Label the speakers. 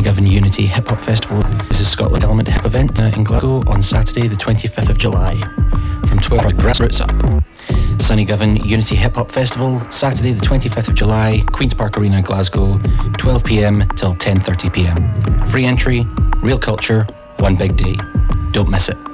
Speaker 1: Sunnygovan Unity Hip Hop Festival. This is Scotland Element Hip event in Glasgow on Saturday the 25th of July from 12 grassroots up. Sunnygovan Unity Hip Hop Festival, Saturday the 25th of July, Queen's Park Arena, Glasgow, 12 p.m. till 10:30 p.m. Free entry, real culture, one big day. Don't miss it.